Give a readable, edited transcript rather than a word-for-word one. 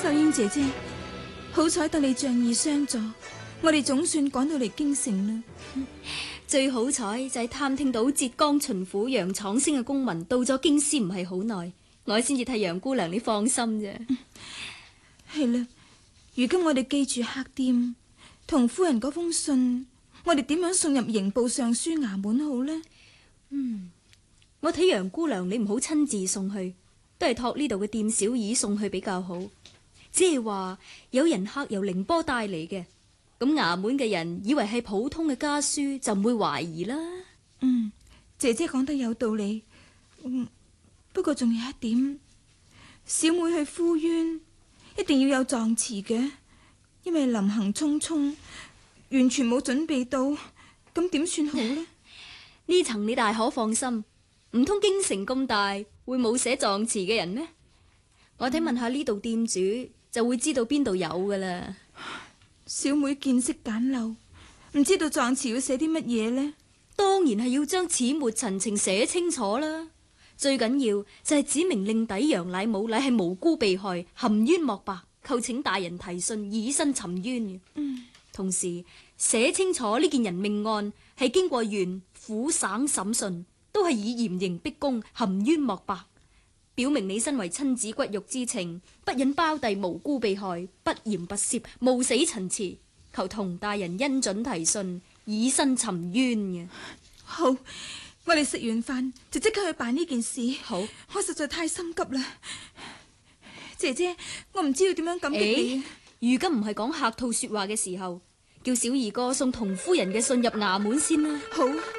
秋英姐姐，好彩得你仗義相助，我哋總算趕到嚟京城啦。 最好彩就係探聽到浙江巡撫楊闖星嘅公文到咗京師唔係好耐，我先至替楊姑娘你放心啫。 係啦，如今我哋記住客店同夫人嗰封信，我哋點樣送入刑部尚書衙門好呢？ 我睇楊姑娘你唔好親自送去，都係託呢度嘅店小二送去比較好。即係話有人客由寧波帶嚟嘅，咁衙門嘅人以為係普通嘅家書，就唔會懷疑啦。 姐姐講得有道理。不過仲有一點，小妹去敷冤一定要有狀詞嘅，因為臨行匆匆，完全冇準備到，咁點算好呢？ 呢層你大可放心，唔通京城咁大會冇寫狀詞嘅人咩？我睇問下呢度店主就會知道邊度有噶啦。 小妹見識簡陋，唔知道狀詞要寫啲乜嘢呢？ 當然係要將始末陳情寫清楚啦。最緊要就係指明令弟楊乃武乃係無辜被害，含冤莫白，叩請大人提訊以身尋冤嘅。同時寫清楚呢件人命案係經過縣府省審訊，都係以嚴刑逼供，含冤莫白，表明你身為親子骨肉之情，不忍胞弟無辜被害，不嫌不赦，冒死陳詞，求同大人恩准提訊，以身尋冤嘅。 好，我哋食完飯就即刻去辦呢件事。 好， 我實在太心急啦，姐姐，我唔知要點樣感激你。 如今唔係講客套說話嘅時候，叫小二哥送同夫人嘅信入衙門先啦。 好。